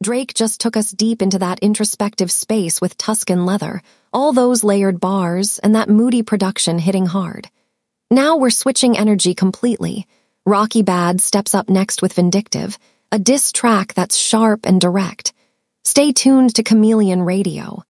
Drake just took us deep into that introspective space with Tuscan Leather, all those layered bars, and that moody production hitting hard. Now we're switching energy completely. Rocky Bad steps up next with Vindictive, a diss track that's sharp and direct. Stay tuned to Chameleon Radio.